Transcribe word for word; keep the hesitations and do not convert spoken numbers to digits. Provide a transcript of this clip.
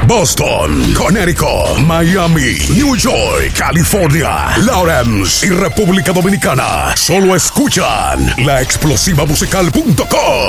Boston, Connecticut, Miami, New York, California, Lawrence y República Dominicana. Solo escuchan la explosiva musical punto com.